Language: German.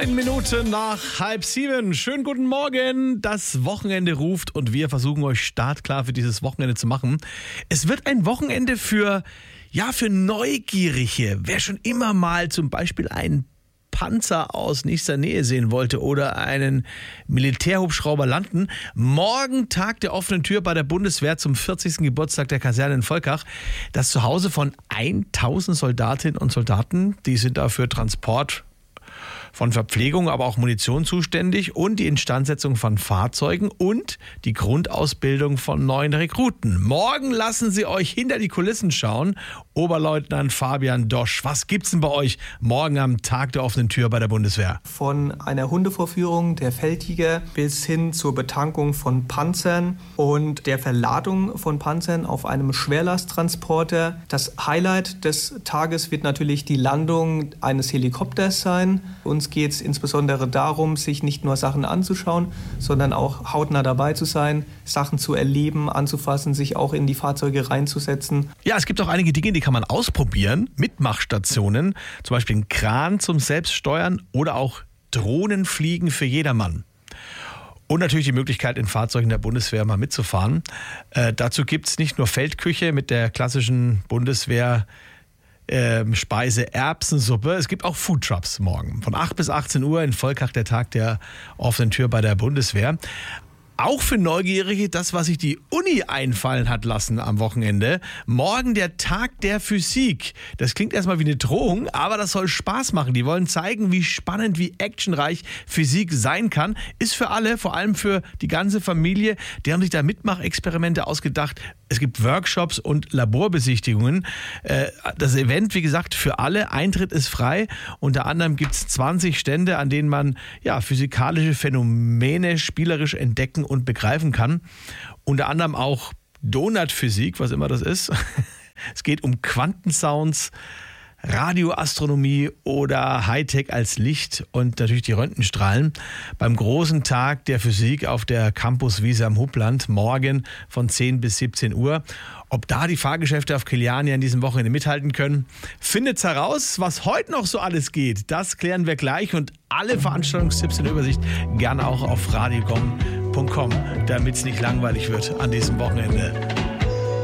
9 Minuten nach 6:30. Schönen guten Morgen. Das Wochenende ruft und wir versuchen euch startklar für dieses Wochenende zu machen. Es wird ein Wochenende für Neugierige. Wer schon immer mal zum Beispiel einen Panzer aus nächster Nähe sehen wollte oder einen Militärhubschrauber landen. Morgen Tag der offenen Tür bei der Bundeswehr zum 40. Geburtstag der Kaserne in Volkach. Das Zuhause von 1000 Soldatinnen und Soldaten. Die sind da für Transport von Verpflegung, aber auch Munition zuständig und die Instandsetzung von Fahrzeugen und die Grundausbildung von neuen Rekruten. Morgen lassen sie euch hinter die Kulissen schauen. Oberleutnant Fabian Dosch, was gibt's denn bei euch morgen am Tag der offenen Tür bei der Bundeswehr? Von einer Hundevorführung der Feldjäger bis hin zur Betankung von Panzern und der Verladung von Panzern auf einem Schwerlasttransporter. Das Highlight des Tages wird natürlich die Landung eines Helikopters sein. Uns geht es insbesondere darum, sich nicht nur Sachen anzuschauen, sondern auch hautnah dabei zu sein, Sachen zu erleben, anzufassen, sich auch in die Fahrzeuge reinzusetzen. Ja, es gibt auch einige Dinge, die kann man ausprobieren. Mitmachstationen, zum Beispiel ein Kran zum Selbststeuern oder auch Drohnenfliegen für jedermann. Und natürlich die Möglichkeit, in Fahrzeugen der Bundeswehr mal mitzufahren. Dazu gibt es nicht nur Feldküche mit der klassischen Bundeswehr Speise Erbsensuppe. Es gibt auch Foodtrucks morgen. Von 8 bis 18 Uhr in Volkach der Tag der offenen Tür bei der Bundeswehr. Auch für Neugierige das, was sich die Uni einfallen hat lassen am Wochenende. Morgen der Tag der Physik. Das klingt erstmal wie eine Drohung, aber das soll Spaß machen. Die wollen zeigen, wie spannend, wie actionreich Physik sein kann. Ist für alle, vor allem für die ganze Familie. Die haben sich da Mitmachexperimente ausgedacht. Es gibt Workshops und Laborbesichtigungen. Das Event, wie gesagt, für alle. Eintritt ist frei. Unter anderem gibt es 20 Stände, an denen man physikalische Phänomene spielerisch entdecken und begreifen kann. Unter anderem auch Donutphysik, was immer das ist. Es geht um Quantensounds, Radioastronomie oder Hightech als Licht und natürlich die Röntgenstrahlen beim großen Tag der Physik auf der Campuswiese am Hubland morgen von 10 bis 17 Uhr. Ob da die Fahrgeschäfte auf Kiliania in diesem Wochenende mithalten können, findet's heraus. Was heute noch so alles geht, das klären wir gleich und alle Veranstaltungstipps in Übersicht gerne auch auf radiogong.com, damit es nicht langweilig wird an diesem Wochenende.